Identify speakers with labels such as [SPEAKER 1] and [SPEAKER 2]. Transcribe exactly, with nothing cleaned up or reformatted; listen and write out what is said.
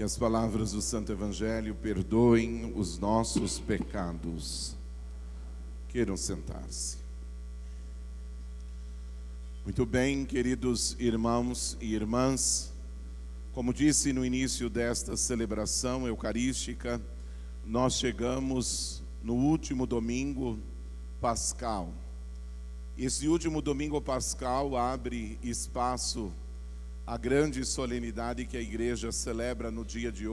[SPEAKER 1] as palavras do Santo Evangelho perdoem os nossos pecados. Queiram sentar-se. Muito bem, queridos irmãos e irmãs, como disse no início desta celebração eucarística, nós chegamos no último domingo pascal. Esse último domingo pascal abre espaço à grande solenidade que a Igreja celebra no dia de